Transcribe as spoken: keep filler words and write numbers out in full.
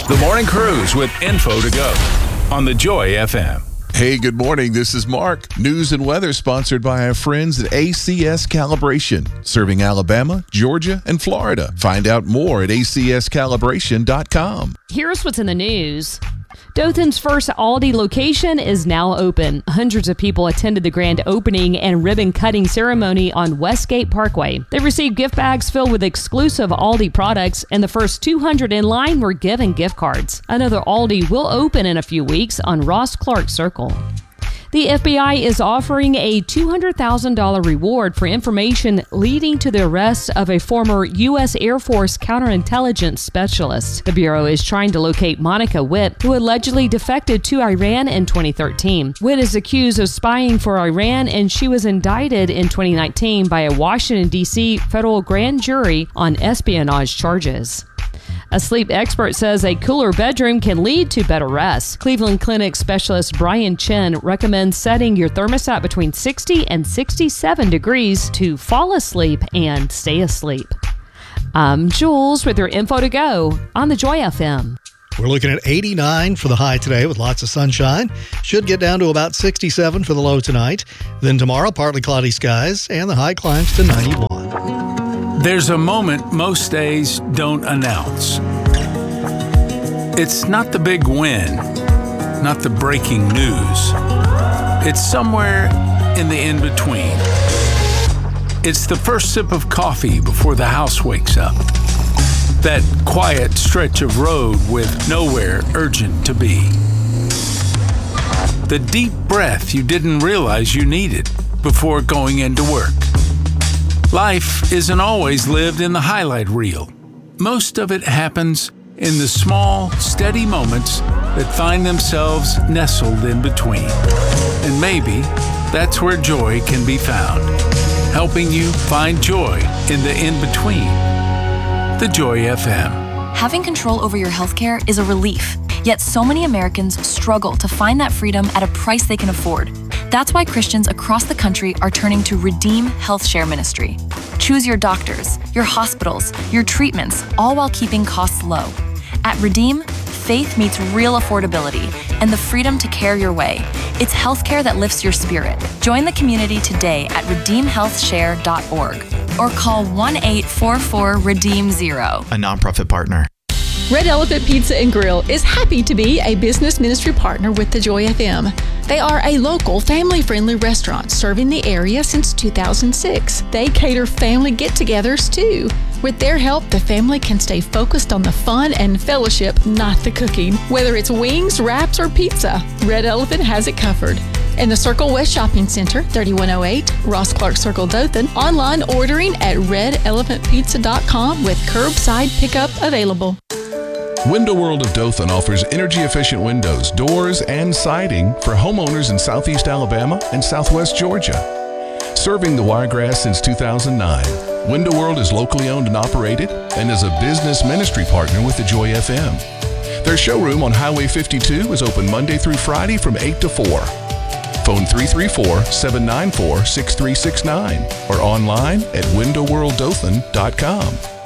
The Morning Cruise with info to go on the Joy F M. Hey, good morning. This is Mark. News and weather sponsored by our friends at A C S Calibration, serving Alabama, Georgia, and Florida. Find out more at A C S calibration dot com. Here's what's in the news. Dothan's first Aldi location is now open. Hundreds of people attended the grand opening and ribbon cutting ceremony on Westgate Parkway. They received gift bags filled with exclusive Aldi products, and the first two hundred in line were given gift cards. Another Aldi will open in a few weeks on Ross Clark Circle. The F B I is offering a two hundred thousand dollars reward for information leading to the arrest of a former U S Air Force counterintelligence specialist. The Bureau is trying to locate Monica Witt, who allegedly defected to Iran in twenty thirteen. Witt is accused of spying for Iran, and she was indicted in twenty nineteen by a Washington, D C federal grand jury on espionage charges. A sleep expert says a cooler bedroom can lead to better rest. Cleveland Clinic specialist Brian Chen recommends setting your thermostat between sixty and sixty-seven degrees to fall asleep and stay asleep. I'm Jules with your info to go on the Joy F M. We're looking at eighty-nine for the high today with lots of sunshine. Should get down to about sixty-seven for the low tonight. Then tomorrow, partly cloudy skies, and the high climbs to ninety-one. There's a moment most days don't announce. It's not the big win, not the breaking news. It's somewhere in the in-between. It's the first sip of coffee before the house wakes up. That quiet stretch of road with nowhere urgent to be. The deep breath you didn't realize you needed before going into work. Life isn't always lived in the highlight reel. Most of it happens in the small, steady moments that find themselves nestled in between. And maybe that's where joy can be found, helping you find joy in the in-between. The Joy F M. Having control over your healthcare is a relief, yet so many Americans struggle to find that freedom at a price they can afford. That's why Christians across the country are turning to Redeem Health Share Ministry. Choose your doctors, your hospitals, your treatments, all while keeping costs low. At Redeem, faith meets real affordability and the freedom to care your way. It's healthcare that lifts your spirit. Join the community today at redeem health share dot org or call one eight four four redeem zero. A nonprofit partner. Red Elephant Pizza and Grill is happy to be a business ministry partner with the Joy F M. They are a local, family-friendly restaurant serving the area since two thousand six. They cater family get-togethers, too. With their help, the family can stay focused on the fun and fellowship, not the cooking. Whether it's wings, wraps, or pizza, Red Elephant has it covered. In the Circle West Shopping Center, thirty-one oh eight Ross Clark Circle, Dothan. Online ordering at red elephant pizza dot com with curbside pickup available. Window World of Dothan offers energy-efficient windows, doors, and siding for homeowners in Southeast Alabama and Southwest Georgia. Serving the Wiregrass since two thousand nine, Window World is locally owned and operated and is a business ministry partner with the Joy F M. Their showroom on Highway fifty-two is open Monday through Friday from eight to four. Phone three three four, seven nine four, six three six nine or online at window world dothan dot com.